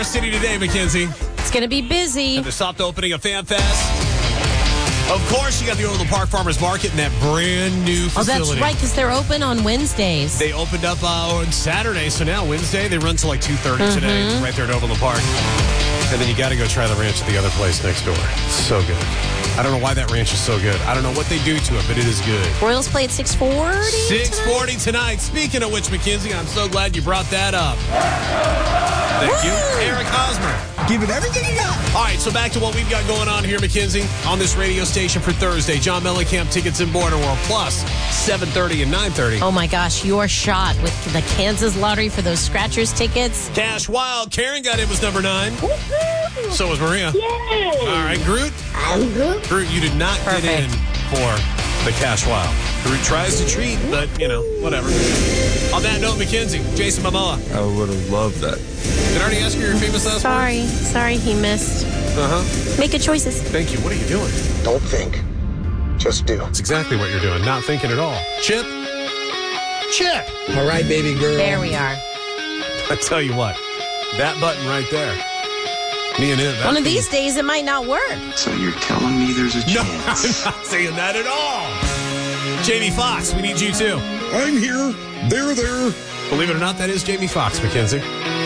our city today, Mackenzie? It's going to be busy. At the soft opening of Fan Fest. Of course, you got the Overland Park Farmers Market in that brand new facility. Oh, that's right, because they're open on Wednesdays. They opened up on Saturday, so now Wednesday, they run till like 2:30 today, right there at Overland Park. And then you got to go try the ranch at the other place next door. So good. I don't know why that ranch is so good. I don't know what they do to it, but it is good. Royals play at 6:40 6:40 tonight. Speaking of which, Mackenzie, I'm so glad you brought that up. Thank you. Eric Hosmer. Give it everything you got. All right, so back to what we've got going on here, Mackenzie, on this radio station for Thursday. John Mellencamp tickets in Border World Plus 7:30 and 9:30. Oh my gosh, your shot with the Kansas Lottery for those Scratchers tickets. Cash Wild. Karen got in was number 9. So was Maria. Yay! All right, Groot. I'm good. Groot, you did not get in for the Cash Wild. Groot tries to treat, but, whatever. On that note, Mackenzie, Jason Momoa. I would have loved that. Did I already ask you your famous last words? Sorry, he missed. Make good choices. Thank you. What are you doing? Don't think. Just do. That's exactly what you're doing. Not thinking at all. Chip. All right, baby girl. There we are. I tell you what, that button right there. Me and him. One of these days, it might not work. So you're telling me there's a No, chance? I'm not saying that at all. Jamie Foxx, we need you too. I'm here. They're there. Believe it or not, that is Jamie Foxx, Mackenzie.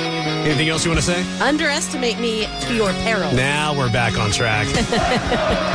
Anything else you want to say? Underestimate me to your peril. Now we're back on track.